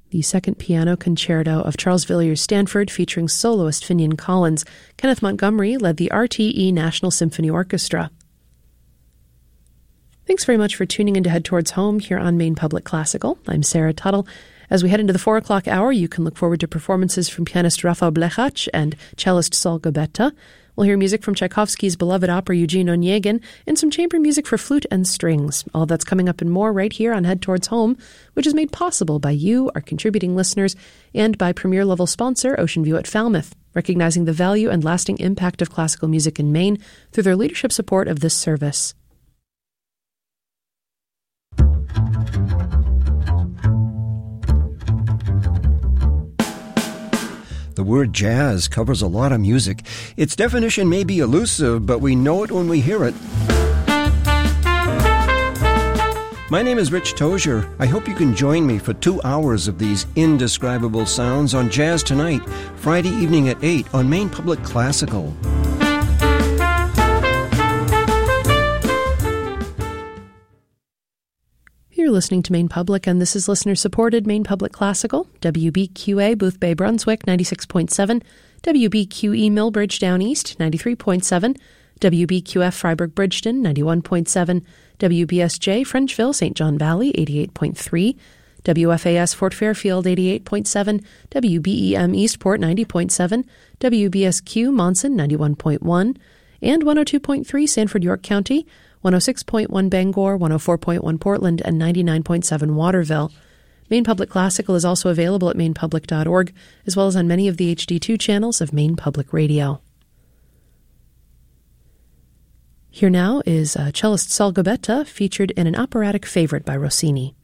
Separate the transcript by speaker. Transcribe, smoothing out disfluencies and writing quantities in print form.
Speaker 1: the second piano concerto of Charles Villiers Stanford featuring soloist Finian Collins. Kenneth Montgomery led the RTE National Symphony Orchestra. Thanks very much for tuning in to Head Towards Home here on Maine Public Classical. I'm Sarah Tuttle. As we head into the 4 o'clock hour, you can look forward to performances from pianist Rafał Blechacz and cellist Sol Gabetta. We'll hear music from Tchaikovsky's beloved opera Eugene Onegin and some chamber music for flute and strings. All that's coming up and more right here on Head Towards Home, which is made possible by you, our contributing listeners, and by premier-level sponsor Ocean View at Falmouth, recognizing the value and lasting impact of classical music in Maine through their leadership support of this service.
Speaker 2: The word jazz covers a lot of music. Its definition may be elusive, but we know it when we hear it. My name is Rich Tozier. I hope you can join me for 2 hours of these indescribable sounds on Jazz Tonight, Friday evening at 8 on Maine Public Classical.
Speaker 1: You're listening to Maine Public, and this is listener-supported Maine Public Classical, WBQA Booth Bay, Brunswick, 96.7, WBQE Millbridge Down East, 93.7, WBQF Freiburg Bridgeton, 91.7, WBSJ Frenchville, St. John Valley, 88.3, WFAS Fort Fairfield, 88.7, WBEM Eastport, 90.7, WBSQ Monson, 91.1, and 102.3 Sanford, York County, 106.1 Bangor, 104.1 Portland, and 99.7 Waterville. Maine Public Classical is also available at mainepublic.org, as well as on many of the HD2 channels of Maine Public Radio. Here now is cellist Sol Gabetta, featured in an operatic favorite by Rossini.